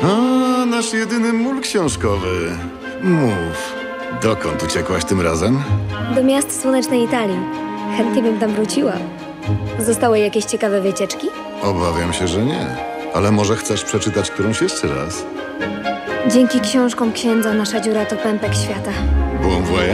A, nasz jedyny mól książkowy. Mów, dokąd uciekłaś tym razem? Do miast słonecznej Italii. Chętnie bym tam wróciła. Zostały jakieś ciekawe wycieczki? Obawiam się, że nie. Ale może chcesz przeczytać którąś jeszcze raz? Dzięki książkom księdza nasza dziura to pępek świata. Bon voyage.